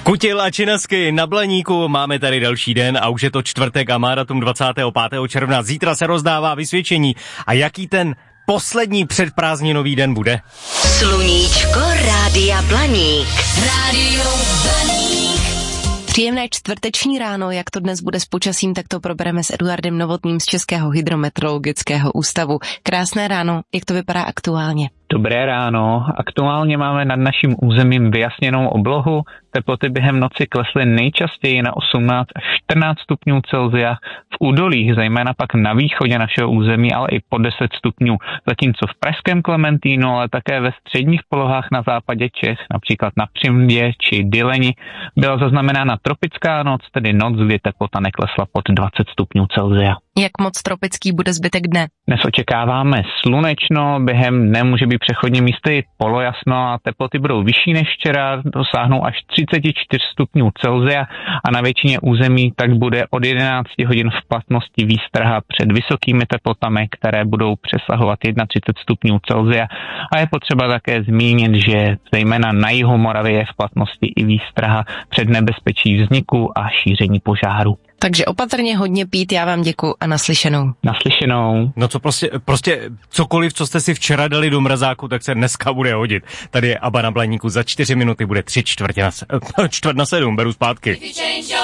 Kutil a Činasky na Blaníku, máme tady další den a už je to čtvrtek a má datum 25. června. Zítra se rozdává vysvědčení. A jaký ten poslední předprázdninový den bude? Sluníčko Rádia Blaník. Rádio Blaník. Příjemné čtvrteční ráno, jak to dnes bude s počasím, tak to probereme s Eduardem Novotným z Českého hydrometeorologického ústavu. Krásné ráno, jak to vypadá aktuálně? Dobré ráno. Aktuálně máme nad naším územím vyjasněnou oblohu. Teploty během noci klesly nejčastěji na 18 až 14 stupňů Celsia. V údolích, zejména pak na východě našeho území, ale i po 10 stupňů. Zatímco v pražském Klementínu, ale také ve středních polohách na západě Čech, například na Přimdě či Dyleni, byla zaznamenána tropická noc, tedy noc, kdy teplota neklesla pod 20 stupňů Celsia. Jak moc tropický bude zbytek dne? Dnes očekáváme slunečno, během dne může být přechodně místy polojasno a teploty budou vyšší než včera, dosáhnou až 34 stupňů Celsia a na většině území tak bude od 11 hodin v platnosti výstraha před vysokými teplotami, které budou přesahovat 31 stupňů Celsia. A je potřeba také zmínit, že zejména na jihu Moravy je v platnosti i výstraha před nebezpečí vzniku a šíření požáru. Takže opatrně hodně pít, já vám děkuju a naslyšenou. Naslyšenou. No co prostě cokoliv, co jste si včera dali do mrazáku, tak se dneska bude hodit. Tady je Abba na Blaníku, za 4 minuty bude 6:45, beru zpátky.